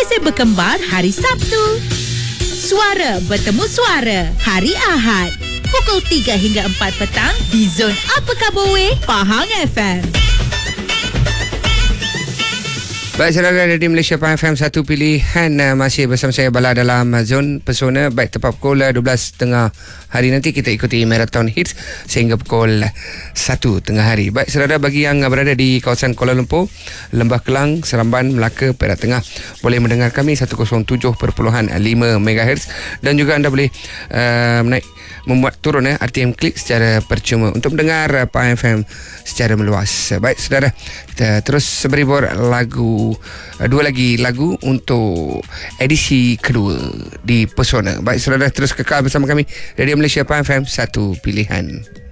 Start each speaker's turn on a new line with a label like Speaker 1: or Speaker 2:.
Speaker 1: Desember kembar hari Sabtu. Suara bertemu suara hari Ahad. Pukul 3 hingga 4 petang di Zon Apa Khabar Weh, Pahang FM.
Speaker 2: Baik, saudara di Malaysia Pahang FM, satu pilihan masih bersama saya Bala dalam Zon Pesona. Baik, tepat pukul 12.30 hari nanti kita ikuti Marathon Hits sehingga pukul 1 tengah hari. Baik, saudara, bagi yang berada di kawasan Kuala Lumpur, Lembah Kelang, Seremban, Melaka, Perak Tengah, boleh mendengar kami 107.5 MHz dan juga anda boleh membuat turun RTM Klik secara percuma untuk mendengar Pahang FM secara meluas. Baik, saudara, kita terus beri lagu, dua lagi lagu untuk edisi kedua di Pesona. Baik, saudara, terus kekal bersama kami Radio Malaysia Pahang FM, satu pilihan.